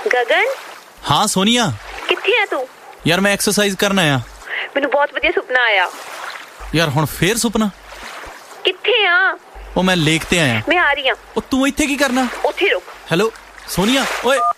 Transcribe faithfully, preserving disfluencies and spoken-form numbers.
ਗਗਨ। ਹਾਂ ਸੋਨੀਆ, ਕਿੱਥੇ ਆ ਤੂੰ? ਯਾਰ ਮੈਂ ਐਕਸਰਸਾਈਜ਼ ਕਰਨ ਆਇਆ। ਮੈਨੂੰ ਬਹੁਤ ਵਧੀਆ ਸੁਪਨਾ ਆਇਆ। ਯਾਰ ਹੁਣ ਫੇਰ ਸੁਪਨਾ? ਕਿੱਥੇ ਆ? ਉਹ ਮੈਂ ਲੇਕ ਤੇ ਆਇਆ। ਮੈਂ ਆ ਰਹੀ ਹਾਂ। ਉਹ ਤੂੰ ਇੱਥੇ ਕੀ ਕਰਨਾ? ਉੱਥੇ ਰੁਕ। ਹੈਲੋ ਸੋਨੀਆ, ਓਏ।